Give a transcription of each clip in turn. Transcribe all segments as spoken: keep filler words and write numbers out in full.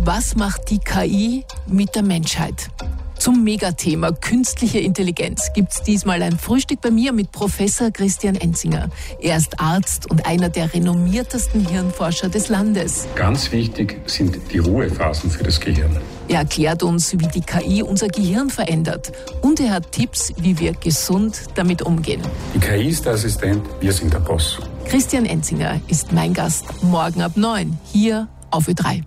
Was macht die K I mit der Menschheit? Zum Megathema künstliche Intelligenz gibt's diesmal ein Frühstück bei mir mit Professor Christian Enzinger. Er ist Arzt und einer der renommiertesten Hirnforscher des Landes. Ganz wichtig sind die Ruhephasen für das Gehirn. Er erklärt uns, wie die K I unser Gehirn verändert. Und er hat Tipps, wie wir gesund damit umgehen. Die K I ist der Assistent, wir sind der Boss. Christian Enzinger ist mein Gast morgen ab neun hier auf Ö drei.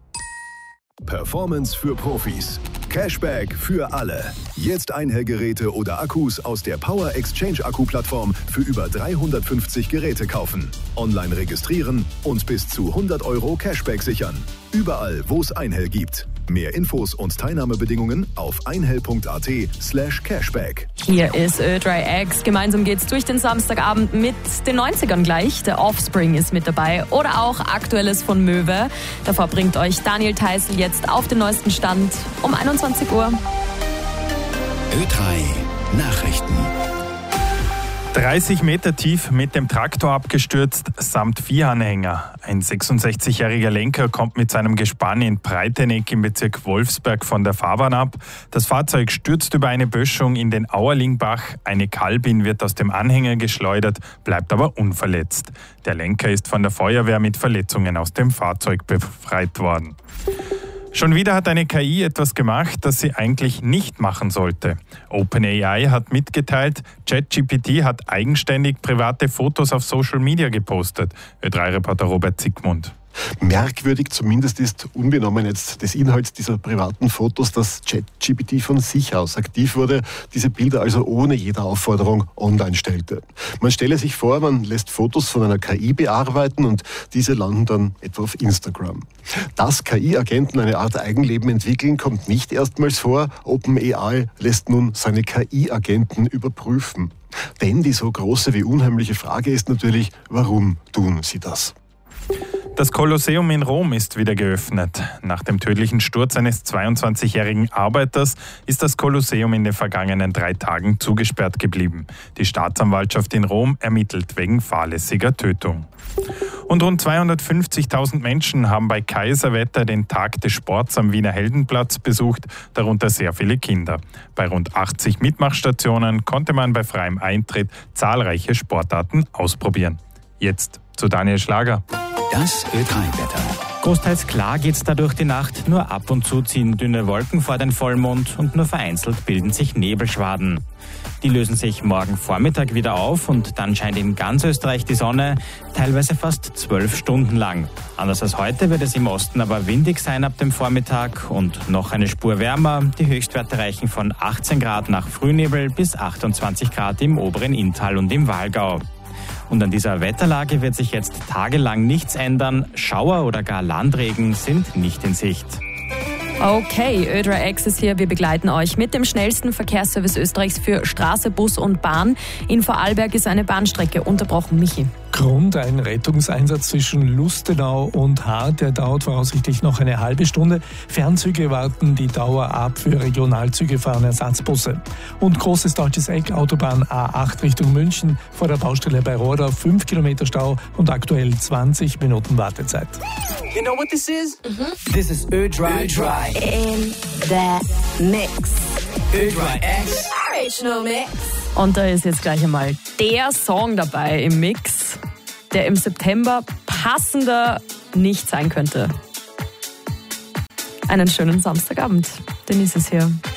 Performance für Profis. Cashback für alle. Jetzt Einhellgeräte oder Akkus aus der Power Exchange Akku-Plattform für über dreihundertfünfzig Geräte kaufen. Online registrieren und bis zu hundert Euro Cashback sichern. Überall, wo es Einhell gibt. Mehr Infos und Teilnahmebedingungen auf einhell.at slash cashback. Hier ist Ö drei X. Gemeinsam geht's durch den Samstagabend mit den neunzigern gleich. Der Offspring ist mit dabei oder auch Aktuelles von Möwe. Davor bringt euch Daniel Theißl jetzt auf den neuesten Stand um einundzwanzig Uhr. Ö drei Nachrichten. dreißig Meter tief mit dem Traktor abgestürzt, samt Viehanhänger. Ein sechsundsechzigjähriger Lenker kommt mit seinem Gespann in Breiteneck im Bezirk Wolfsberg von der Fahrbahn ab. Das Fahrzeug stürzt über eine Böschung in den Auerlingbach. Eine Kalbin wird aus dem Anhänger geschleudert, bleibt aber unverletzt. Der Lenker ist von der Feuerwehr mit Verletzungen aus dem Fahrzeug befreit worden. Schon wieder hat eine K I etwas gemacht, das sie eigentlich nicht machen sollte. OpenAI hat mitgeteilt, ChatGPT hat eigenständig private Fotos auf Social Media gepostet. Ö drei Reporter Robert Zickmund. Merkwürdig zumindest ist, unbenommen jetzt des Inhalts dieser privaten Fotos, dass ChatGPT von sich aus aktiv wurde, diese Bilder also ohne jede Aufforderung online stellte. Man stelle sich vor, man lässt Fotos von einer K I bearbeiten und diese landen dann etwa auf Instagram. Dass K I-Agenten eine Art Eigenleben entwickeln, kommt nicht erstmals vor. OpenAI lässt nun seine K I-Agenten überprüfen. Denn die so große wie unheimliche Frage ist natürlich, warum tun sie das? Das Kolosseum in Rom ist wieder geöffnet. Nach dem tödlichen Sturz eines zweiundzwanzigjährigen Arbeiters ist das Kolosseum in den vergangenen drei Tagen zugesperrt geblieben. Die Staatsanwaltschaft in Rom ermittelt wegen fahrlässiger Tötung. Und rund zweihundertfünfzigtausend Menschen haben bei Kaiserwetter den Tag des Sports am Wiener Heldenplatz besucht, darunter sehr viele Kinder. Bei rund achtzig Mitmachstationen konnte man bei freiem Eintritt zahlreiche Sportarten ausprobieren. Jetzt zu Daniel Schlager. Das Ö drei Wetter. Großteils klar geht's da durch die Nacht, nur ab und zu ziehen dünne Wolken vor den Vollmond und nur vereinzelt bilden sich Nebelschwaden. Die lösen sich morgen Vormittag wieder auf und dann scheint in ganz Österreich die Sonne, teilweise fast zwölf Stunden lang. Anders als heute wird es im Osten aber windig sein ab dem Vormittag und noch eine Spur wärmer. Die Höchstwerte reichen von achtzehn Grad nach Frühnebel bis achtundzwanzig Grad im oberen Inntal und im Walgau. Und an dieser Wetterlage wird sich jetzt tagelang nichts ändern. Schauer oder gar Landregen sind nicht in Sicht. Okay, Ö drei X ist hier. Wir begleiten euch mit dem schnellsten Verkehrsservice Österreichs für Straße, Bus und Bahn. In Vorarlberg ist eine Bahnstrecke unterbrochen. Michi. Grund, ein Rettungseinsatz zwischen Lustenau und Hart, der dauert voraussichtlich noch eine halbe Stunde. Fernzüge warten die Dauer ab, für Regionalzüge fahren Ersatzbusse. Und großes deutsches Eck, Autobahn A acht Richtung München, vor der Baustelle bei Rohrdorf, fünf Kilometer Stau und aktuell zwanzig Minuten Wartezeit. You know what this is? Mm-hmm. This is Ö drei. Ö drei. In the Mix. Ö drei X. Original Mix. Und da ist jetzt gleich einmal der Song dabei im Mix, der im September passender nicht sein könnte. Einen schönen Samstagabend. Denise ist hier.